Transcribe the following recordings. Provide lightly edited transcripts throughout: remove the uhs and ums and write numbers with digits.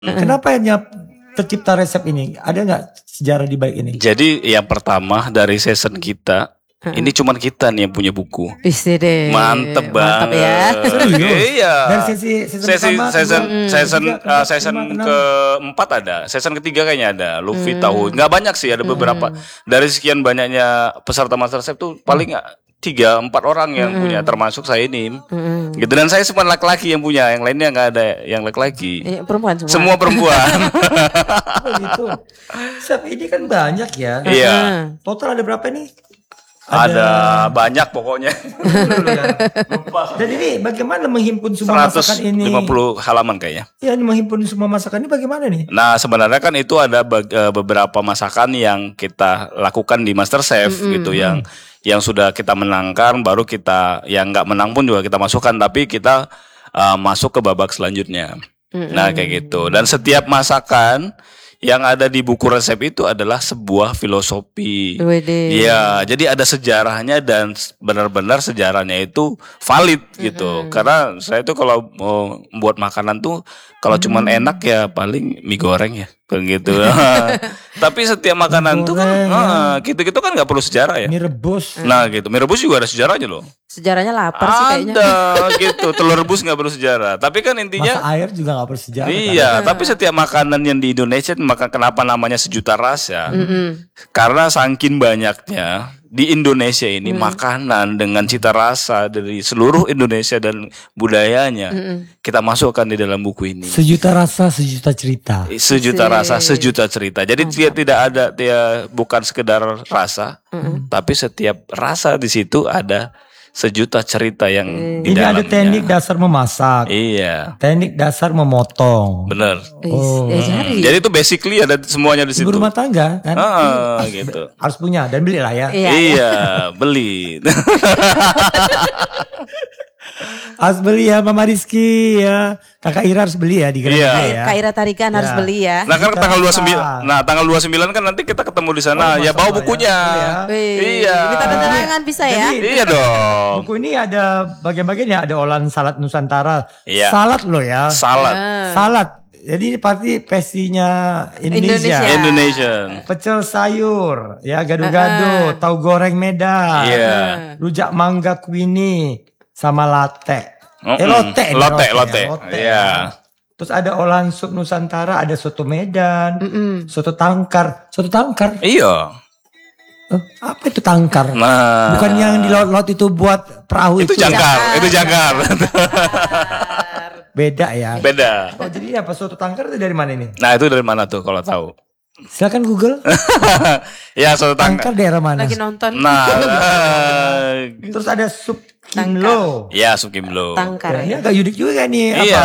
Kenapa hanya tercipta resep ini? Ada nggak sejarah di balik ini? Jadi yang pertama dari season kita, ini cuman kita nih yang punya buku. Bisa deh. Mantep Mantap banget. ya. Iya. Dari season season keempat ada, season ketiga kayaknya ada. Luffy tahu, nggak banyak sih, ada beberapa. Dari sekian banyaknya peserta MasterChef tuh paling 3-4 orang yang punya, termasuk saya ini. Gitu, dan saya cuma laki-laki yang punya, yang lainnya nggak ada yang laki-laki. Perempuan Semua perempuan. gitu. Chef ini kan banyak ya. Iya. Total ada berapa nih? Ada banyak pokoknya. Dan ini bagaimana menghimpun semua masakan ini? 150 halaman kayaknya. Ya, ini menghimpun semua masakan ini bagaimana nih? Nah, sebenarnya kan itu ada beberapa masakan yang kita lakukan di MasterChef gitu, yang sudah kita menangkan, baru kita yang nggak menang pun juga kita masukkan, tapi kita masuk ke babak selanjutnya. Nah, kayak gitu. Dan setiap masakan yang ada di buku resep itu adalah sebuah filosofi. Iya, jadi ada sejarahnya, dan benar-benar sejarahnya itu valid gitu. Karena saya tuh kalau mau buat makanan tuh, kalau cuman enak ya paling mie goreng ya, begitu. Tapi setiap makanan tuh kan gitu-gitu kan nggak perlu sejarah ya. Mie rebus. Nah, gitu. Mie rebus juga ada sejarahnya loh. Sejarahnya lapar sih kayaknya. Ada gitu. Telur rebus nggak perlu sejarah. Tapi kan intinya Masa air juga nggak perlu sejarah. Iya, tapi setiap makanan yang di Indonesia, maka kenapa namanya sejuta rasa? Karena saking banyaknya di Indonesia ini makanan dengan cita rasa dari seluruh Indonesia dan budayanya, kita masukkan di dalam buku ini. Sejuta rasa, sejuta cerita. Sejuta rasa, sejuta cerita. Jadi dia bukan sekedar rasa, tapi setiap rasa di situ ada sejuta cerita yang di ini dalamnya. ada teknik dasar memasak. Iya. Teknik dasar memotong. Bener. Jadi itu basically ada semuanya di situ. Ibu rumah tangga kan. Gitu. Harus punya dan belilah ya. Iya, beli. Harus beli ya Mama Rizky ya. Kakak Ira harus beli ya di gereja ya. Kak Ira Tarikan harus beli ya. Nah, kan tanggal 29. Nah, tanggal 29 kan nanti kita ketemu di sana. Ya bawa bukunya. Iya. Minta tanda tangan bisa ya. Iya dong. Buku ini ada bagian-bagian ya, ada olahan salad Nusantara. Iya. Salad loh ya. Salad. Salad. Jadi ini pasti versinya Indonesian. Pecel sayur, ya gado-gado, tahu goreng Medan. Iya. Rujak mangga kuini sama latte. Lote. Iya. Terus ada olahan sup Nusantara, ada soto Medan, soto tangkar. Soto tangkar? Iya. Apa itu tangkar? Nah. Bukan yang di laut itu buat perahu itu. Itu jangkar. Beda ya. Beda. Oh, jadi apa soto tangkar itu dari mana ini? Nah, itu dari mana tuh kalau tahu? Silakan Google. Ya, soto Tangkar daerah mana? Lagi nonton. Nah, terus ada sup kimlo. ya sup kimlo. Tangkar. Ini agak unik juga nih. Iya.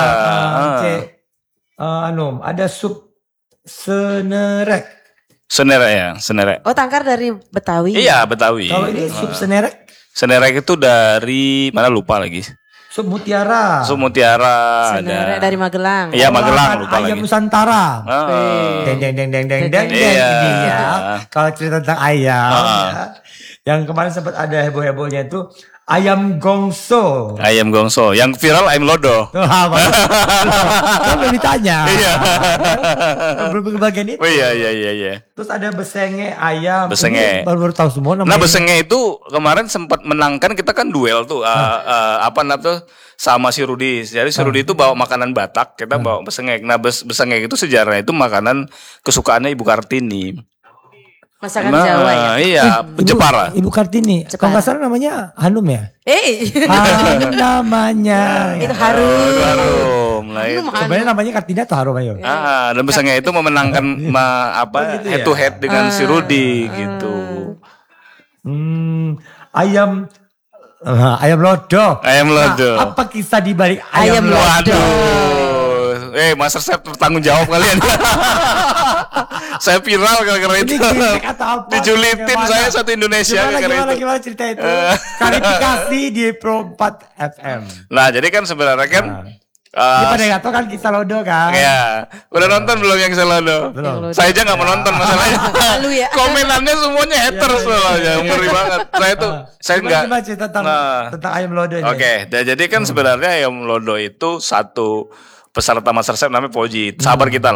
Ada sup senerek. Senerek. Oh, tangkar dari Betawi. Iya, Betawi. Kalau ini sup senerek? Senerek itu dari mana lupa lagi. Sup mutiara. Senerek ada. dari Magelang. Iya, Magelang lupa ayam lagi. Nusantara. Iya. Deng ini ya. Kalau cerita tentang ayam ya. Yang kemarin sempat ada heboh-hebohnya itu ayam gongso. Ayam gongso. Yang viral ayam lodo. Kan belum ditanya. Iya. Belum bagian itu. Oh iya. Terus ada besenge ayam. Besenge. Ini baru tahu semua namanya. Nah, besenge itu kemarin sempat menangkan, kita kan duel tuh sama si Rudi. Jadi si Rudi itu bawa makanan Batak, kita bawa besengek. Nah, besengek itu sejarahnya itu makanan kesukaannya Ibu Kartini. Masakan Jawa ya. Iya, Jepara. Ibu Kartini. Kalau nggak salah namanya Hanum ya? Hanum namanya. Itu Harum. Harum. Nah, itu. Sebenarnya namanya Kartini atau Harum ayo? Dan besengek itu memenangkan head to head dengan si Rudi gitu. Ayam lodo. Ayam lodo. Nah, apa kisah di balik ayam lodo? Waduh. MasterChef bertanggung jawab kalian. Saya viral gara-gara itu. Dijulitin saya satu Indonesia gara-gara itu. Gimana cerita itu? Klarifikasi di Pro 4 FM. Nah, jadi kan sebenarnya kan Ini pada nggak tahu kan kisah lodo kan? Iya. Udah nonton belum yang kisah lodo? Belum. Saya aja nggak menonton masalahnya. Malu ya. Komenannya semuanya haters soalnya, ngeri banget. Saya nggak. Coba cerita tentang ayam lodo ini. Oke, jadi kan sebenarnya ayam lodo itu satu peserta MasterChef namanya Poji. Sabar kita